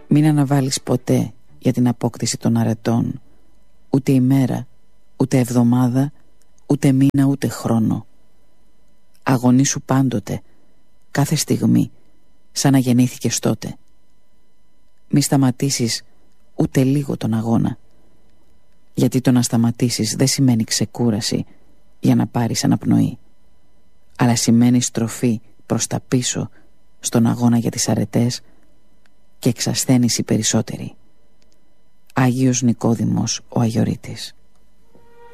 Μην αναβάλεις ποτέ για την απόκτηση των αρετών, ούτε ημέρα, ούτε εβδομάδα, ούτε μήνα, ούτε χρόνο. Αγωνίσου πάντοτε, κάθε στιγμή, σαν να γεννήθηκες τότε. Μη σταματήσεις ούτε λίγο τον αγώνα, γιατί το να σταματήσεις δεν σημαίνει ξεκούραση για να πάρεις αναπνοή, αλλά σημαίνει στροφή προς τα πίσω στον αγώνα για τις αρετές και εξασθένηση περισσότερη. Άγιος Νικόδημος ο Αγιορείτης.